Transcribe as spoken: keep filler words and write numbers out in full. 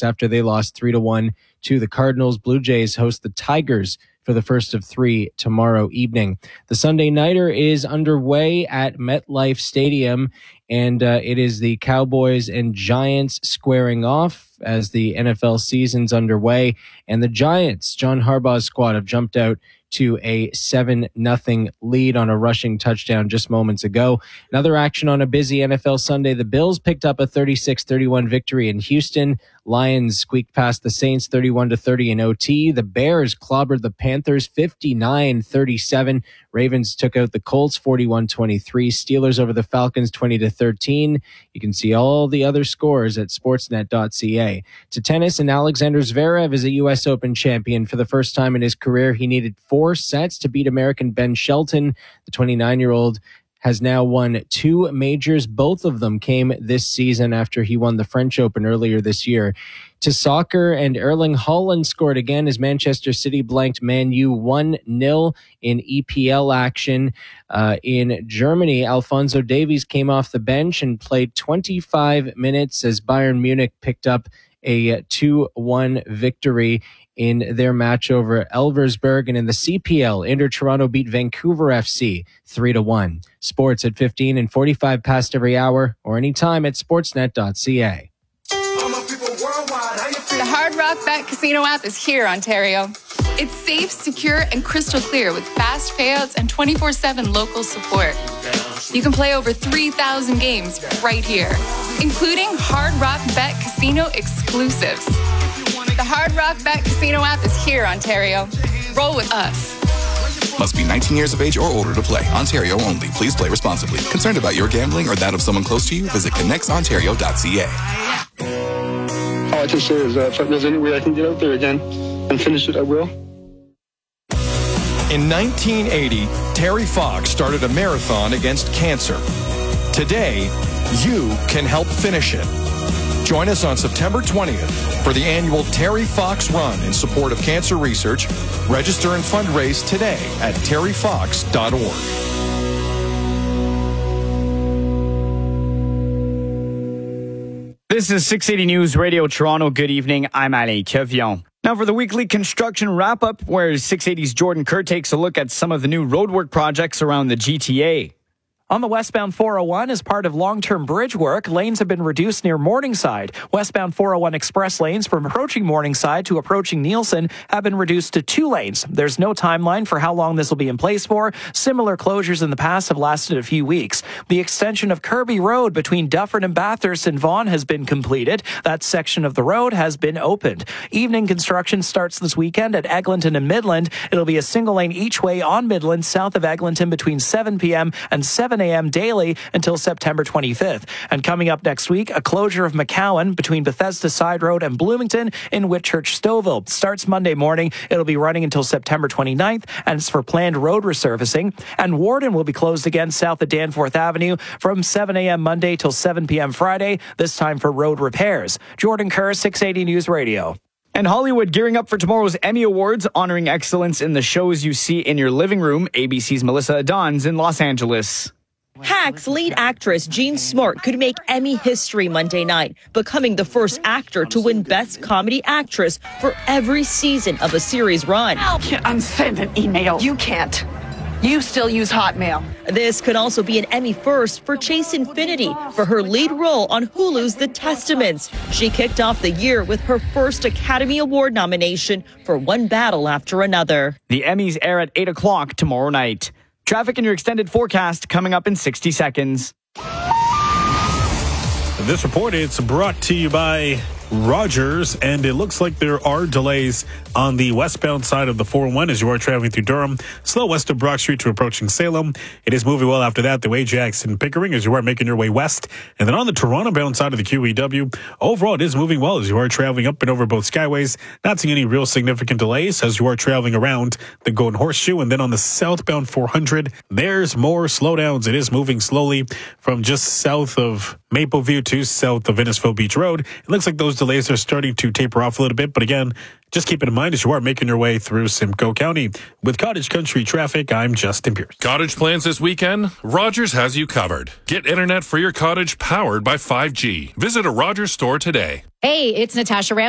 Sox after they lost three to one to the Cardinals. Blue Jays host the Tigers for the first of three tomorrow evening. The Sunday Nighter is underway at MetLife Stadium, and uh, it is the Cowboys and Giants squaring off as the N F L season's underway. And the Giants, John Harbaugh's squad, have jumped out to a seven nothing lead on a rushing touchdown just moments ago. Another action on a busy N F L Sunday. The Bills picked up a thirty-six thirty-one victory in Houston. Lions squeaked past the Saints thirty-one to thirty in O T. The Bears clobbered the Panthers fifty-nine thirty-seven. Ravens took out the Colts forty-one twenty-three. Steelers over the Falcons twenty to thirteen. You can see all the other scores at sportsnet dot c a. To tennis, and Alexander Zverev is a U S Open champion. For the first time in his career, he needed four sets to beat American Ben Shelton. The twenty-nine-year-old has now won two majors. Both of them came this season after he won the French Open earlier this year. To soccer, and Erling Haaland scored again as Manchester City blanked Man U one nil in E P L action. Uh, in Germany, Alphonso Davies came off the bench and played twenty-five minutes as Bayern Munich picked up a two one victory in their match over Elversberg. And in the C P L, Inter Toronto beat Vancouver F C three to one. Sports at fifteen and forty-five past every hour, or anytime at sportsnet dot c a. The Hard Rock Bet Casino app is here, Ontario. It's safe, secure, and crystal clear with fast payouts and twenty-four seven local support. You can play over three thousand games right here, including Hard Rock Bet Casino exclusives. The Hard Rock Bet Casino app is here, Ontario. Roll with us. Must be nineteen years of age or older to play. Ontario only. Please play responsibly. Concerned about your gambling or that of someone close to you? Visit connects ontario dot c a. All I can say is that if there's any way I can get out there again and finish it, I will. In nineteen eighty, Terry Fox started a marathon against cancer. Today, you can help finish it. Join us on September twentieth for the annual Terry Fox Run in support of cancer research. Register and fundraise today at terry fox dot org. This is six eighty News Radio Toronto. Good evening. I'm Alain Kevion. Now for the weekly construction wrap-up, where six eighty's Jordan Kerr takes a look at some of the new roadwork projects around the G T A. On the westbound four oh one, as part of long-term bridge work, lanes have been reduced near Morningside. Westbound four oh one express lanes from approaching Morningside to approaching Nielsen have been reduced to two lanes. There's no timeline for how long this will be in place for. Similar closures in the past have lasted a few weeks. The extension of Kirby Road between Dufferin and Bathurst and Vaughan has been completed. That section of the road has been opened. Evening construction starts this weekend at Eglinton and Midland. It'll be a single lane each way on Midland south of Eglinton between seven p.m. and seven a.m. daily until September twenty-fifth. And coming up next week, a closure of McCowan between Bethesda Side Road and Bloomington in Whitchurch Stouffville. Starts Monday morning. It'll be running until September twenty-ninth, and it's for planned road resurfacing. And Warden will be closed again south of Danforth Avenue from seven a.m. Monday till seven p.m. Friday, this time for road repairs. Jordan Kerr, six eighty News Radio. And Hollywood gearing up for tomorrow's Emmy Awards, honoring excellence in the shows you see in your living room. A B C's Melissa Adon's in Los Angeles. Hacks lead actress Jean Smart could make Emmy history Monday night, becoming the first actor to win Best Comedy Actress for every season of a series run. I'm sending an email. You can't. You still use Hotmail. This could also be an Emmy first for Chase Infinity for her lead role on Hulu's The Testaments. She kicked off the year with her first Academy Award nomination for One Battle After Another. The Emmys air at eight o'clock tomorrow night. Traffic in your extended forecast coming up in sixty seconds. This report is brought to you by Rogers, and it looks like there are delays on the westbound side of the four oh one as you are traveling through Durham. Slow west of Brock Street to approaching Salem. It is moving well after that, the Ajax and Pickering as you are making your way west. And then on the Toronto-bound side of the Q E W, overall it is moving well as you are traveling up and over both skyways. Not seeing any real significant delays as you are traveling around the Golden Horseshoe. And then on the southbound four hundred, there's more slowdowns. It is moving slowly from just south of Mapleview to south of Innisfil Beach Road. It looks like those delays are starting to taper off a little bit, but again, just keep it in mind as you are making your way through Simcoe County. With Cottage Country Traffic, I'm Justin Pierce. Cottage plans this weekend? Rogers has you covered. Get internet for your cottage powered by five G. Visit a Rogers store today. Hey, it's Natasha Ram.